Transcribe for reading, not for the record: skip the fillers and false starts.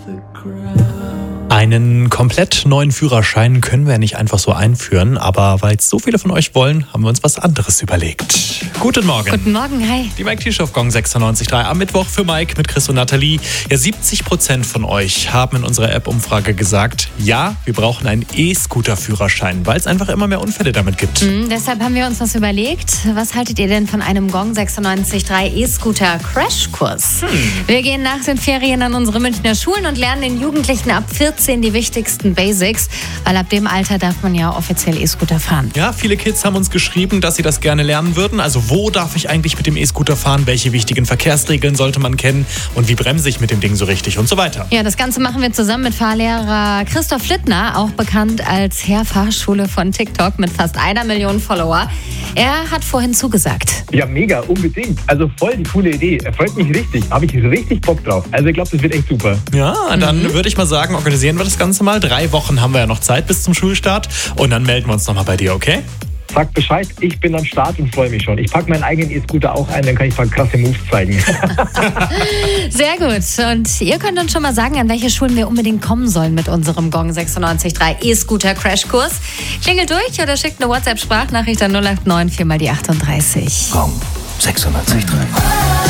Einen komplett neuen Führerschein können wir ja nicht einfach so einführen, aber weil es so viele von euch wollen, haben wir uns was anderes überlegt. Guten Morgen. Guten Morgen, hi. Die Mike T-Show auf Gong 96.3 am Mittwoch für Mike mit Chris und Nathalie. Ja, 70% von euch haben in unserer App-Umfrage gesagt, ja, wir brauchen einen E-Scooter-Führerschein, weil es einfach immer mehr Unfälle damit gibt. Deshalb haben wir uns was überlegt. Was haltet ihr denn von einem Gong 96.3 E-Scooter-Crashkurs? Wir gehen nach den Ferien an unsere Münchner Schulen und lernen den Jugendlichen ab 14 die wichtigsten Basics, weil ab dem Alter darf man ja offiziell E-Scooter fahren. Ja, viele Kids haben uns geschrieben, dass sie das gerne lernen würden. Also wo darf ich eigentlich mit dem E-Scooter fahren? Welche wichtigen Verkehrsregeln sollte man kennen? Und wie bremse ich mit dem Ding so richtig? Und so weiter. Ja, das Ganze machen wir zusammen mit Fahrlehrer Christoph Littner, auch bekannt als Herr Fahrschule von TikTok mit fast 1 Million Follower. Er hat vorhin zugesagt. Ja, mega, unbedingt. Also voll die coole Idee. Freut mich richtig. Habe ich richtig Bock drauf. Also ich glaube, das wird echt super. Ja, dann würde ich mal sagen, organisieren wir das Ganze mal. 3 Wochen haben wir ja noch Zeit bis zum Schulstart. Und dann melden wir uns nochmal bei dir, okay? Sag Bescheid, ich bin am Start und freue mich schon. Ich packe meinen eigenen E-Scooter auch ein, dann kann ich ein paar krasse Moves zeigen. Sehr gut. Und ihr könnt uns schon mal sagen, an welche Schulen wir unbedingt kommen sollen mit unserem Gong 96.3 E-Scooter-Crashkurs. Klingelt durch oder schickt eine WhatsApp-Sprachnachricht an 089 4 mal die 38. Gong 96.3.